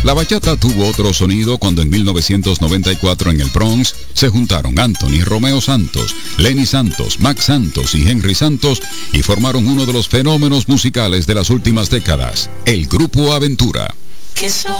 La bachata tuvo otro sonido cuando en 1994 en el Bronx se juntaron Anthony Romeo Santos, Lenny Santos, Max Santos y Henry Santos y formaron uno de los fenómenos musicales de las últimas décadas, el Grupo Aventura.